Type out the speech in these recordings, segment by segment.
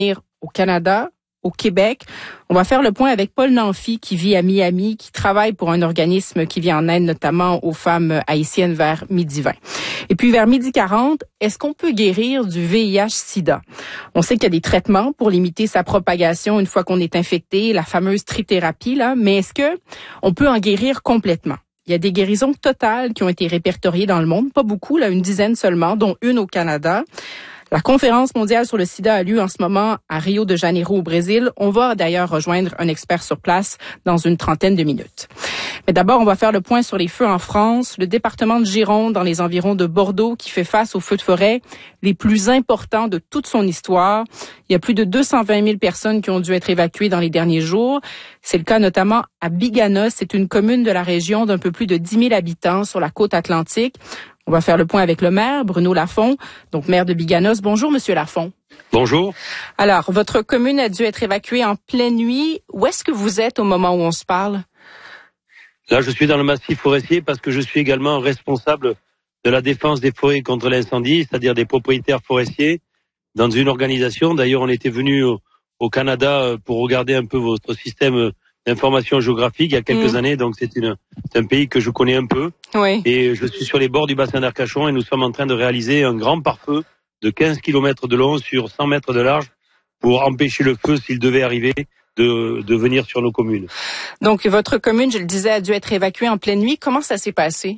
au Canada, au Québec. On va faire le point avec Paul Nanfi qui vit à Miami, qui travaille pour un organisme qui vient en aide notamment aux femmes haïtiennes vers 12h20. Et puis vers 12h40, est-ce qu'on peut guérir du VIH-Sida? On sait qu'il y a des traitements pour limiter sa propagation une fois qu'on est infecté, la fameuse trithérapie, là, mais est-ce que on peut en guérir complètement? Il y a des guérisons totales qui ont été répertoriées dans le monde, pas beaucoup, là, une dizaine seulement, dont une au Canada. La conférence mondiale sur le sida a lieu en ce moment à Rio de Janeiro au Brésil. On va d'ailleurs rejoindre un expert sur place dans une trentaine de minutes. Mais d'abord, on va faire le point sur les feux en France. Le département de Gironde, dans les environs de Bordeaux, qui fait face aux feux de forêt les plus importants de toute son histoire. Il y a plus de 220 000 personnes qui ont dû être évacuées dans les derniers jours. C'est le cas notamment à Biganos. C'est une commune de la région d'un peu plus de 10 000 habitants sur la côte atlantique. On va faire le point avec le maire, Bruno Lafont, donc maire de Biganos. Bonjour, Monsieur Lafont. Bonjour. Alors, votre commune a dû être évacuée en pleine nuit. Où est-ce que vous êtes au moment où on se parle? Là, je suis dans le massif forestier parce que je suis également responsable de la défense des forêts contre l'incendie, c'est-à-dire des propriétaires forestiers, dans une organisation. D'ailleurs, on était venu au Canada pour regarder un peu votre système d'information géographique il y a quelques années, donc c'est un pays que je connais un peu. Oui. Et je suis sur les bords du bassin d'Arcachon et nous sommes en train de réaliser un grand pare-feu de 15 km de long sur 100 mètres de large pour empêcher le feu, s'il devait arriver, de venir sur nos communes. Donc, votre commune, je le disais, a dû être évacuée en pleine nuit. Comment ça s'est passé?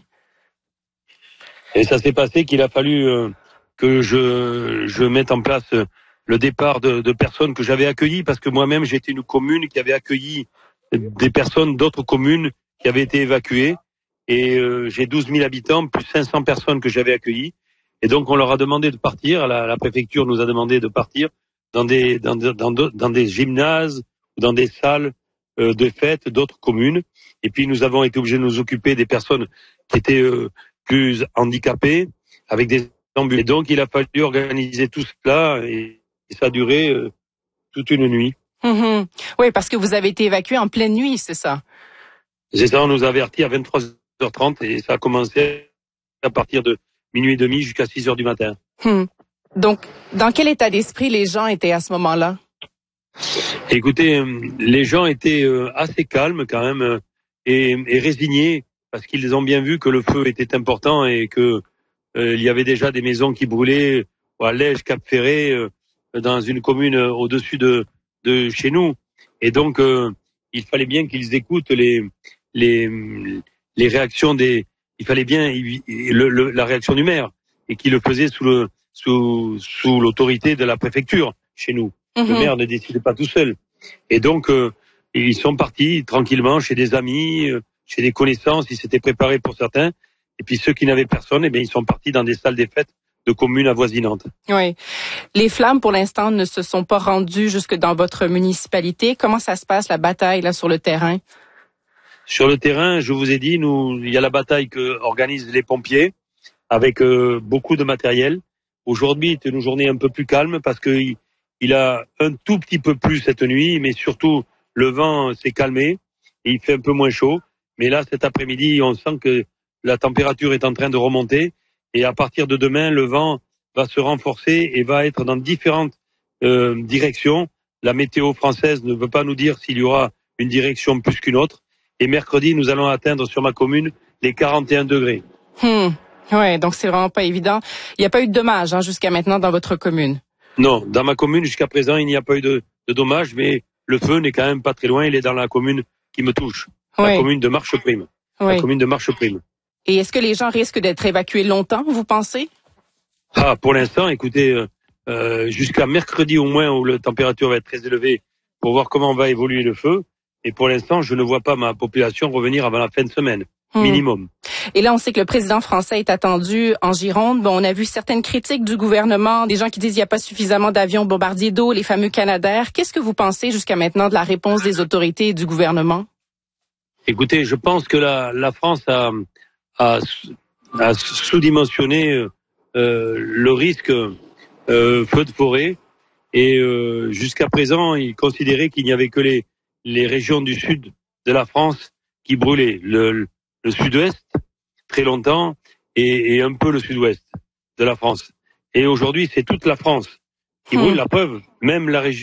Et ça s'est passé qu'il a fallu que je mette en place le départ de personnes que j'avais accueillies, parce que moi-même, j'étais une commune qui avait accueilli des personnes d'autres communes qui avaient été évacuées. Et j'ai 12 000 habitants, plus 500 personnes que j'avais accueillies. Et donc, on leur a demandé de partir. La préfecture nous a demandé de partir dans des gymnases ou dans des salles de fête d'autres communes. Et puis, nous avons été obligés de nous occuper des personnes qui étaient plus handicapées, avec des ambulances. Et donc, il a fallu organiser tout cela et ça a duré toute une nuit. Mmh. Oui, parce que vous avez été évacué en pleine nuit, c'est ça? C'est ça, on nous a avertis à 23h30 et ça a commencé à partir de minuit et demi jusqu'à 6h du matin. Donc, dans quel état d'esprit les gens étaient à ce moment-là? Écoutez, les gens étaient assez calmes quand même et résignés parce qu'ils ont bien vu que le feu était important et que il y avait déjà des maisons qui brûlaient à Lège, Cap-Ferré, dans une commune au-dessus de chez nous. Et donc, il fallait bien qu'ils écoutent les réactions il fallait bien la réaction du maire et qu'il le faisait sous l'autorité de la préfecture chez nous. Le maire ne décide pas tout seul. Et donc, ils sont partis tranquillement chez des amis, chez des connaissances. Ils s'étaient préparés pour certains. Et puis ceux qui n'avaient personne, ils sont partis dans des salles des fêtes de communes avoisinantes. Oui. Les flammes, pour l'instant, ne se sont pas rendues jusque dans votre municipalité. Comment ça se passe, la bataille là sur le terrain? Sur le terrain, je vous ai dit, il y a la bataille que organisent les pompiers avec beaucoup de matériel. Aujourd'hui, c'est une journée un peu plus calme parce que il a un tout petit peu plu cette nuit, mais surtout le vent s'est calmé et il fait un peu moins chaud. Mais là, cet après-midi, on sent que la température est en train de remonter et à partir de demain, le vent va se renforcer et va être dans différentes directions. La météo française ne veut pas nous dire s'il y aura une direction plus qu'une autre. Et mercredi, nous allons atteindre sur ma commune les 41 degrés. Ouais, donc c'est vraiment pas évident. Il n'y a pas eu de dommages jusqu'à maintenant dans votre commune? Non, dans ma commune, jusqu'à présent, il n'y a pas eu de dommages, mais le feu n'est quand même pas très loin. Il est dans la commune qui me touche, la commune de Marcheprime. La commune de Marcheprime. Et est-ce que les gens risquent d'être évacués longtemps, vous pensez? Pour l'instant, écoutez, jusqu'à mercredi au moins où la température va être très élevée pour voir comment va évoluer le feu. Et pour l'instant, je ne vois pas ma population revenir avant la fin de semaine, minimum. Et là, on sait que le président français est attendu en Gironde. Bon, on a vu certaines critiques du gouvernement, des gens qui disent qu'il n'y a pas suffisamment d'avions bombardiers d'eau, les fameux Canadair. Qu'est-ce que vous pensez jusqu'à maintenant de la réponse des autorités et du gouvernement? Écoutez, je pense que la France a sous-dimensionné le risque feu de forêt et jusqu'à présent, il considérait qu'il n'y avait que les régions du sud de la France qui brûlaient, le sud-ouest très longtemps et un peu le sud-ouest de la France. Et aujourd'hui, c'est toute la France qui brûlent. La preuve, même la région